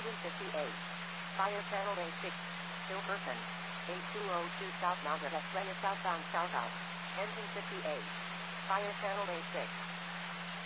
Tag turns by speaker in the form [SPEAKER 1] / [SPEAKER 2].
[SPEAKER 1] Engine 58. Fire channel A6. Still person. A202 southbound at Estrella southbound south out. Engine 58. Fire channel A6.